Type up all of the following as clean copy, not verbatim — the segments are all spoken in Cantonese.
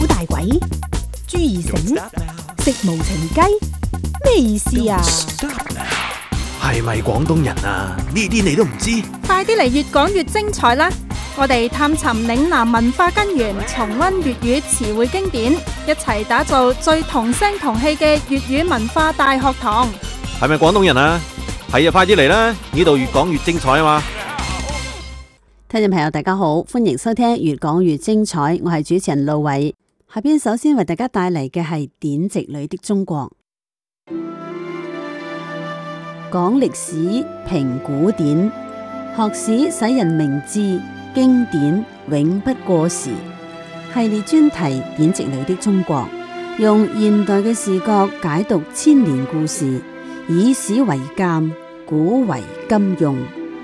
古大鬼、朱二繩、食無情雞，咩意思啊？ 係咪廣東人啊？呢啲你都唔知？ 快啲嚟越講越精彩啦！我哋探尋嶺南文化根源，重溫粵語詞彙經典，一齊打造最同聲同氣嘅粵語文化大學堂。 係咪廣東人啊？係啊，快啲嚟啦！呢度越講越精彩啊嘛！ 聽眾朋友大家好，歡迎收聽越講越精彩，我係主持人路偉。下邊首先為大家帶嚟嘅係典籍裏的中國，講歷史評古典，學史使人明智，經典永不過時。系列專題典籍裏的中國，用現代嘅視角解讀千年故事，以史為鑑，古為今用。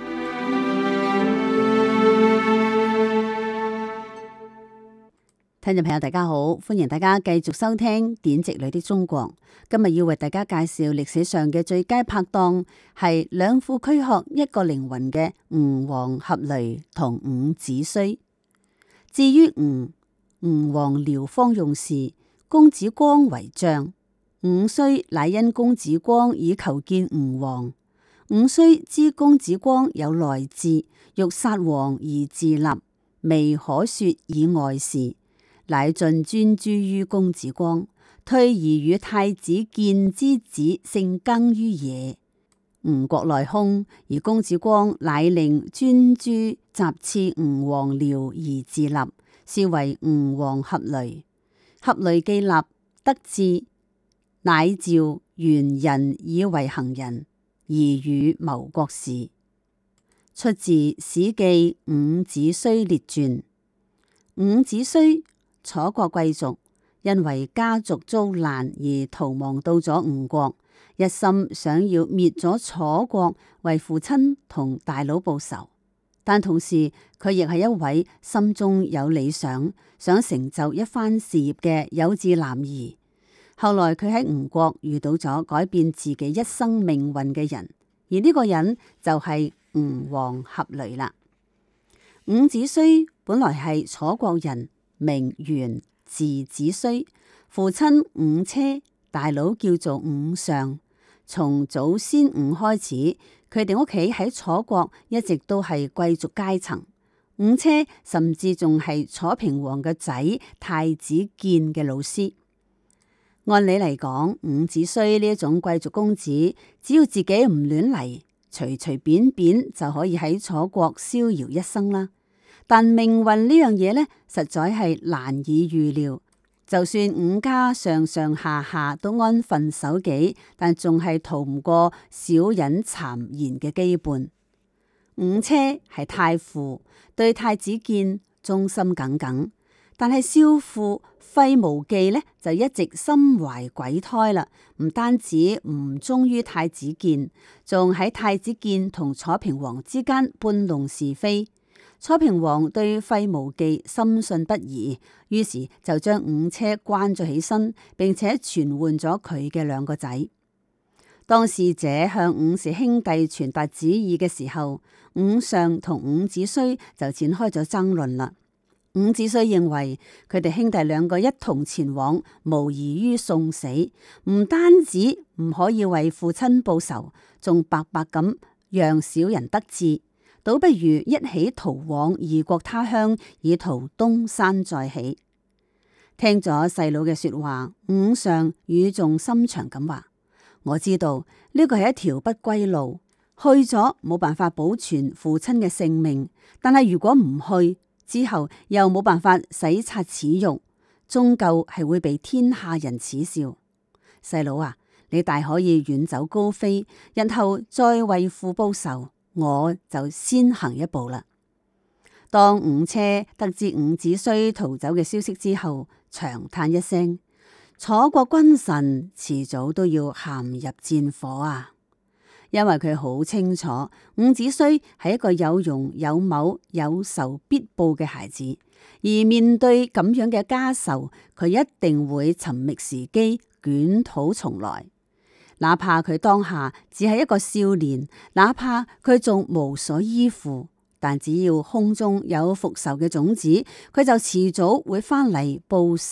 聽眾朋友大家好，歡迎大家繼續收聽典籍裏的中國。今日要為大家介紹歷史上嘅最佳拍檔，係兩副軀殼一個靈魂嘅吳王闔閭同伍子胥。至於吳王療方用事，公子光為將，伍胥乃因公子光以求見吳王。伍胥知公子光有內志，欲殺王而自立，未可說以外事，乃盡專諸於公子光，退而與太子建之子姓庚於野。吳國內訇，而公子光乃令專諸襲刺吳王僚而自立，是為吳王闔閭。闔閭既立得志，乃召元人以為行人，而與謀國事。出自《史記·伍子胥列傳》。伍子胥，楚國貴族，因為家族遭難而逃亡到咗吳國，一心想要滅咗楚國，為父親同大佬報仇。但同時佢亦係一位心中有理想，想成就一番事業嘅有志男兒。後來佢喺吳國遇到咗改變自己一生命運嘅人，而呢個人就係吳王闔閭啦。伍子胥本來係楚國人，名元，字子胥，父親伍車，大佬叫做伍尚。從祖先伍開始，佢哋屋企喺楚國一直都係貴族階層。伍車甚至仲係楚平王嘅仔太子建嘅老師。按理嚟講，伍子胥呢一種貴族公子，只要自己唔亂嚟，隨隨便便就可以喺楚國逍遙一生啦。但命運呢樣嘢呢，實在係難以預料。就算伍家上上下下都安分守己，但仲係逃唔過小人讒言嘅羈絆。伍車係太傅，對太子建忠心耿耿，但係少傅費無忌呢，就一直心懷鬼胎啦。唔單止唔忠於太子建，仲喺太子建同楚平王之間搬弄是非。楚平王對費無忌深信不疑，於是就將伍車關咗起身，並且傳喚咗佢嘅兩個仔。當使者向伍氏兄弟傳達旨意嘅時候，伍尚同伍子胥就展開咗爭論啦。伍子胥認為佢哋兄弟兩個一同前往，無異於送死，唔單止唔可以為父親報仇，仲白白咁讓小人得志。倒不如一起逃往異國他鄉，以圖東山再起。聽咗細佬嘅說話，伍尚語重心長咁話：我知道呢個係一條不歸路，去咗冇辦法保存父親嘅性命，但係如果唔去之後，又冇辦法洗刷恥辱，終究係會被天下人恥笑。細佬啊，你大可以遠走高飛，日後再為父報仇。我就先行一步啦。當伍車得知伍子胥逃走嘅消息之後，長嘆一聲：楚國君臣遲早都要陷入戰火啊！因為佢好清楚伍子胥係一個有容有謀、有仇必報嘅孩子，而面對咁樣嘅家仇，佢一定會尋覓時機，捲土重來。哪怕佢當下只係一個少年，哪怕佢仲無所依附，但只要空中有復仇嘅種子，佢就遲早會翻嚟報仇。